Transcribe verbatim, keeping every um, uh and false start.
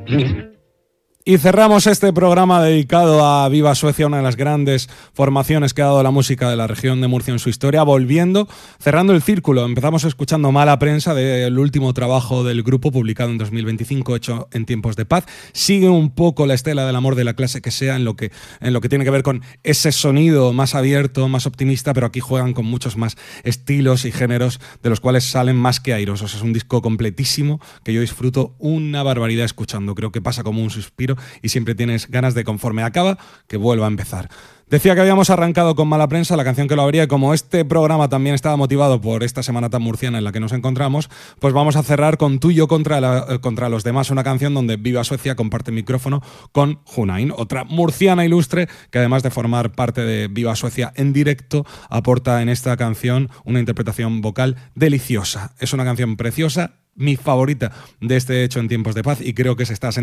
Y cerramos este programa dedicado a Viva Suecia, una de las grandes formaciones que ha dado la música de la región de Murcia en su historia, volviendo, cerrando el círculo. Empezamos escuchando Mala Prensa, del último trabajo del grupo, publicado en dos mil veinticinco, hecho en tiempos de paz. Sigue un poco la estela del amor de la clase que sea en lo que, en lo que tiene que ver con ese sonido más abierto, más optimista, pero aquí juegan con muchos más estilos y géneros, de los cuales salen más que airosos. Es un disco completísimo que yo disfruto una barbaridad escuchando. Creo que pasa como un suspiro y siempre tienes ganas de, conforme acaba, que vuelva a empezar. Decía que habíamos arrancado con Mala Prensa, la canción que lo abría, y como este programa también estaba motivado por esta semana tan murciana en la que nos encontramos, pues vamos a cerrar con Tú y yo contra, la, contra los demás, una canción donde Viva Suecia comparte micrófono con Hunain, otra murciana ilustre que, además de formar parte de Viva Suecia en directo, aporta en esta canción una interpretación vocal deliciosa. Es una canción preciosa, mi favorita de este hecho en tiempos de paz, y creo que se está